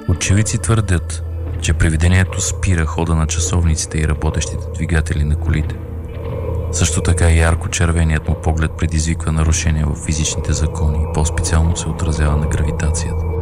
Очевидци твърдят, че привидението спира хода на часовниците и работещите двигатели на колите. Също така ярко-червеният му поглед предизвиква нарушения в физичните закони и по-специално се отразява на гравитацията.